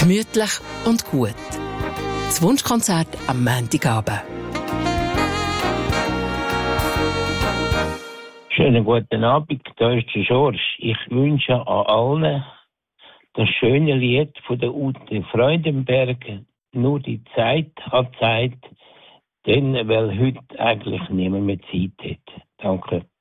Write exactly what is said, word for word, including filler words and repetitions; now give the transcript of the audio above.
gemütlich und gut. Das Wunschkonzert am Montagabend. Schönen guten Abend, da ist der Schorsch. Ich wünsche an allen das schöne Lied von der Ute Freudenberg, «Nur die Zeit hat Zeit», denn weil heute eigentlich niemand mehr Zeit hat. Danke.